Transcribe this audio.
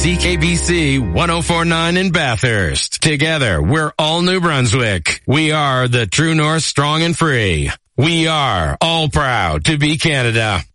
CKBC 1049 in Bathurst. Together, we're all New Brunswick. We are the True North, strong and free. We are all proud to be Canada.